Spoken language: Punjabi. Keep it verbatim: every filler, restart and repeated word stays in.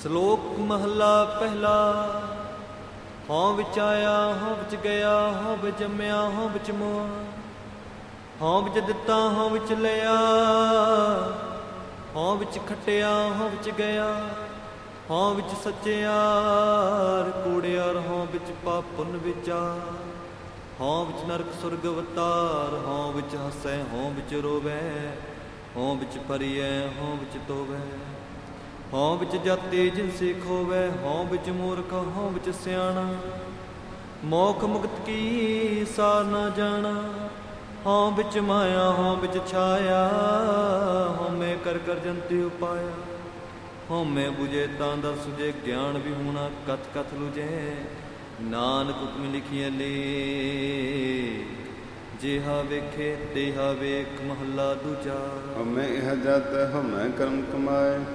ਸ਼ਲੋਕ ਮਹਲਾ ਪਹਿਲਾ। ਹਉ ਵਿੱਚ ਆਇਆ ਹਉ ਵਿੱਚ ਗਿਆ, ਹਉ ਵਿੱਚ ਜੰਮਿਆ ਹਉ ਵਿੱਚ ਮੋਆ, ਹਉ ਵਿੱਚ ਦਿੱਤਾ ਹਉ ਵਿੱਚ ਲਿਆ, ਹਉ ਵਿੱਚ ਖੱਟਿਆ ਹਉ ਵਿੱਚ ਗਿਆ, ਹਉ ਵਿੱਚ ਸੱਚਿਆਰ ਕੂੜਿਆਰ, ਹਉ ਵਿੱਚ ਪਾਪ ਪੁੰਨ ਵਿਚਾਰ, ਹਉ ਵਿੱਚ ਨਰਕ ਸੁਰਗ ਅਵਤਾਰ, ਹਉ ਵਿੱਚ ਹੱਸੈ ਹਉ ਵਿੱਚ ਰੋਵੈ, ਹਉ ਵਿੱਚ ਭਰੀਐ ਹਉ ਵਿੱਚ ਧੋਵੈ, ਹਉ ਵਿੱਚ ਜਾਤੀ ਜਿਨਸੀ ਖੋਵੈ, ਹਉ ਵਿੱਚ ਮੂਰਖ ਹਉ ਵਿੱਚ ਸਿਆਣਾ, ਮੋਖ ਮੁਕਤ ਕੀ ਸਾਰ ਨਾ ਜਾਣਾ, ਹਉ ਵਿੱਚ ਮਾਇਆ ਹਉ ਵਿੱਚ ਛਾਇਆ, ਹਉਮੈ ਕਰ ਕਰ ਜੰਤਿ ਉਪਾਇਆ, ਹਉਮੈ ਬੁਝੇ ਤਾਂ ਦਰ ਸੁਝੇ, ਗਿਆਨ ਵੀ ਹੋਣਾ ਕਥ ਕਥ ਲੁਝੇ, ਨਾਨਕ ਹੁਕਮ ਲਿਖੀਐ ਲੇਖ, ਜਿਹਾ ਵੇਖੇ ਤੇਹਾ ਵੇਖ। ਮਹੱਲਾ ਦੂਜਾ। ਹਉਮੈ ਇਹਾ ਜਾਤੈ ਹਉਮੈ ਕਰਮ ਕਮਾਏ,